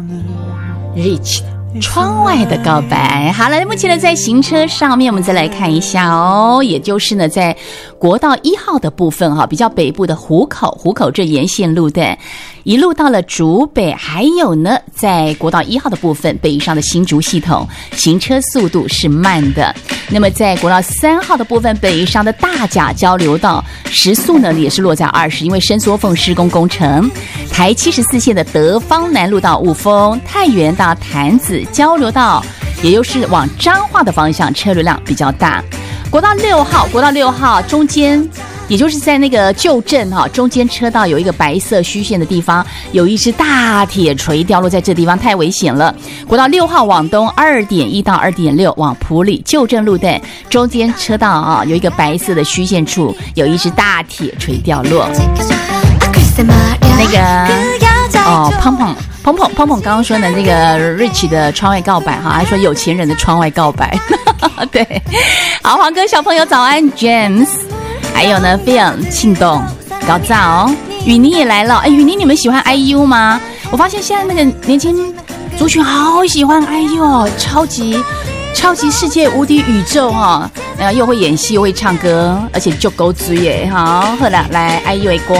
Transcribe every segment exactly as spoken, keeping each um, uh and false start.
Rich 窗外的告白。好了，目前呢在行车上面我们再来看一下哦，也就是呢在国道一号的部分哈，比较北部的湖口湖口这沿线路段一路到了竹北，还有呢在国道一号的部分北上的新竹系统行车速度是慢的。那么在国道三号的部分北上的大甲交流道时速呢也是落在二十，因为伸缩缝施工工程。台七十四线的德芳南路到雾峰太原到潭子交流道，也就是往彰化的方向车流量比较大。国道六号国道六号中间，也就是在那个旧镇哈中间车道有一个白色虚线的地方，有一只大铁锤掉落在这地方，太危险了。国道六号往东 二点一 到 二点六 往埔里旧镇路段中间车道啊有一个白色的虚线处有一只大铁锤掉落。那个哦，胖胖胖胖胖胖刚刚说的那个 Rich 的窗外告白哈，还说有钱人的窗外告白，对，好，黄哥小朋友早安 ，James， 还有呢，非常庆动，高早，雨妮也来了，哎，雨妮你们喜欢 I U 吗？我发现现在那个年轻族群好喜欢 I U 哦，超级超级世界无敌宇宙哈、哦，呃，又会演戏又会唱歌，而且就够追耶，好，好了，来 I U 的歌。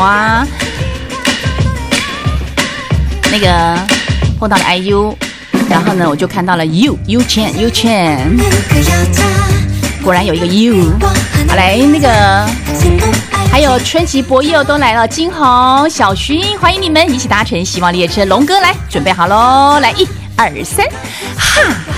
那个碰到了 I U， 然后呢我就看到了 You You Chan You Chan， 果然有一个 You。 好，来那个还有春吉博佑都来了，金红小薰欢迎你们一起搭乘希望列车。龙哥来准备好咯，来一二三哈